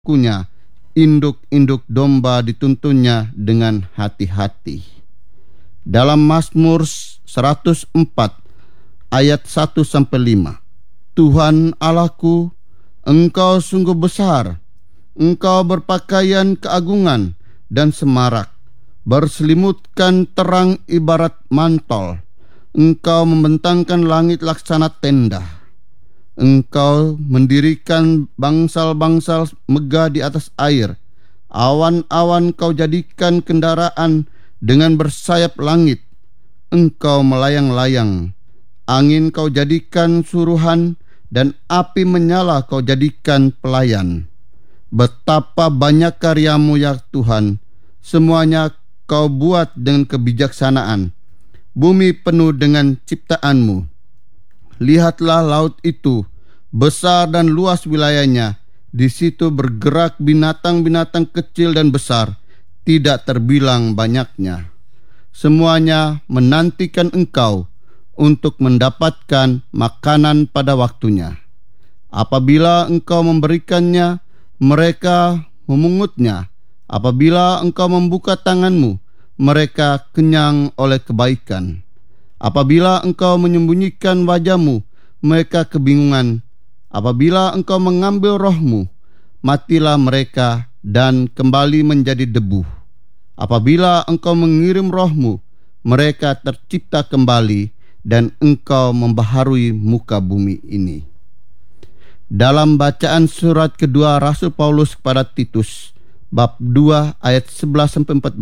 kunya, induk-induk domba dituntunnya dengan hati-hati. Dalam Mazmur 104 ayat 1-5. Tuhan Allahku, Engkau sungguh besar, Engkau berpakaian keagungan dan semarak, berselimutkan terang ibarat mantel. Engkau membentangkan langit laksana tenda. Engkau mendirikan bangsal-bangsal megah di atas air. Awan-awan kau jadikan kendaraan dengan bersayap langit. Engkau melayang-layang. Angin kau jadikan suruhan, dan api menyala kau jadikan pelayan. Betapa banyak karyamu ya Tuhan, semuanya kau buat dengan kebijaksanaan. Bumi penuh dengan ciptaanmu. Lihatlah laut itu, besar dan luas wilayahnya. Di situ bergerak binatang-binatang kecil dan besar, tidak terbilang banyaknya. Semuanya menantikan Engkau untuk mendapatkan makanan pada waktunya. Apabila Engkau memberikannya, mereka memungutnya. Apabila Engkau membuka tanganmu, mereka kenyang oleh kebaikan. Apabila Engkau menyembunyikan wajahmu, mereka kebingungan. Apabila Engkau mengambil rohmu, matilah mereka dan kembali menjadi debu. Apabila Engkau mengirim rohmu, mereka tercipta kembali, dan Engkau membaharui muka bumi ini. Dalam bacaan surat kedua Rasul Paulus kepada Titus, bab 2 ayat 11-14,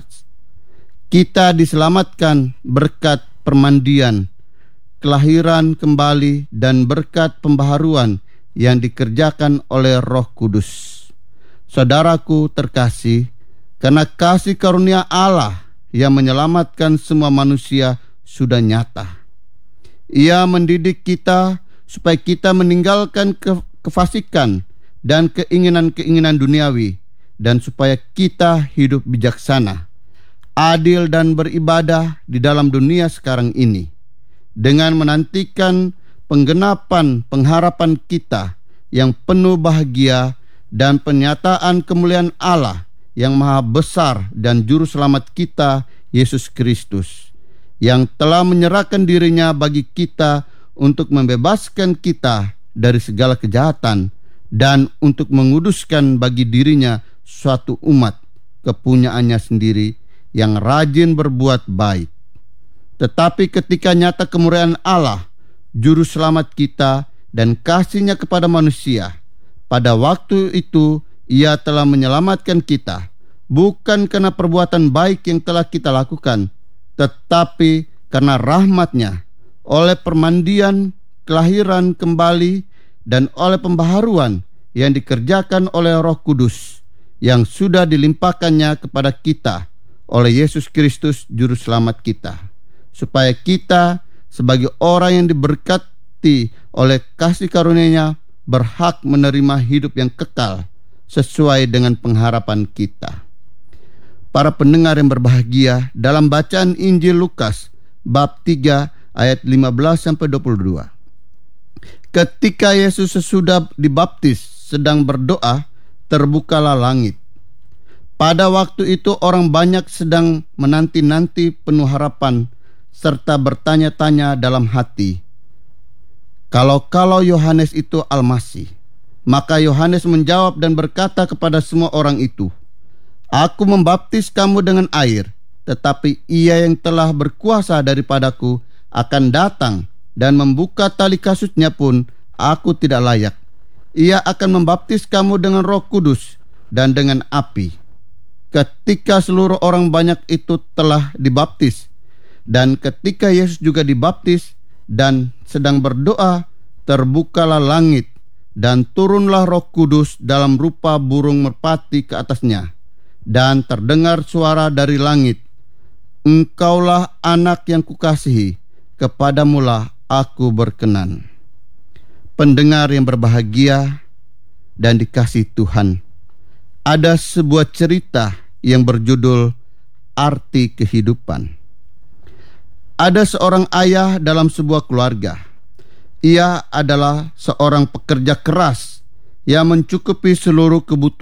kita diselamatkan berkat permandian, kelahiran kembali, dan berkat pembaharuan yang dikerjakan oleh Roh Kudus. Saudaraku terkasih, karena kasih karunia Allah yang menyelamatkan semua manusia sudah nyata. Ia mendidik kita supaya kita meninggalkan kefasikan dan keinginan-keinginan duniawi, dan supaya kita hidup bijaksana, adil dan beribadah di dalam dunia sekarang ini, dengan menantikan penggenapan pengharapan kita yang penuh bahagia dan penyataan kemuliaan Allah yang maha besar dan juru selamat kita, Yesus Kristus, yang telah menyerahkan dirinya bagi kita untuk membebaskan kita dari segala kejahatan dan untuk menguduskan bagi dirinya suatu umat kepunyaannya sendiri yang rajin berbuat baik. Tetapi ketika nyata kemurahan Allah, juru selamat kita, dan kasih-Nya kepada manusia, pada waktu itu Ia telah menyelamatkan kita, bukan karena perbuatan baik yang telah kita lakukan, tetapi karena rahmat-Nya, oleh permandian, kelahiran kembali, dan oleh pembaharuan yang dikerjakan oleh Roh Kudus, yang sudah dilimpahkannya kepada kita oleh Yesus Kristus juru selamat kita, supaya kita sebagai orang yang diberkati oleh kasih karunia-Nya berhak menerima hidup yang kekal sesuai dengan pengharapan kita. Para pendengar yang berbahagia, dalam bacaan Injil Lukas bab 3 ayat 15-22. Ketika Yesus sesudah dibaptis sedang berdoa, terbukalah langit. Pada waktu itu orang banyak sedang menanti-nanti penuh harapan, serta bertanya-tanya dalam hati, kalau Yohanes itu Al-Masih. Maka Yohanes menjawab dan berkata kepada semua orang itu, Aku membaptis kamu dengan air, tetapi Ia yang telah berkuasa daripadaku akan datang, dan membuka tali kasutnya pun aku tidak layak. Ia akan membaptis kamu dengan Roh Kudus dan dengan api. Ketika seluruh orang banyak itu telah dibaptis, dan ketika Yesus juga dibaptis dan sedang berdoa, terbukalah langit, dan turunlah Roh Kudus dalam rupa burung merpati ke atasnya. Dan terdengar suara dari langit, Engkaulah anak yang kukasihi, kepadamulah aku berkenan. Pendengar yang berbahagia dan dikasihi Tuhan, ada sebuah cerita yang berjudul Arti Kehidupan. Ada seorang ayah dalam sebuah keluarga. Ia adalah seorang pekerja keras yang mencukupi seluruh kebutuhan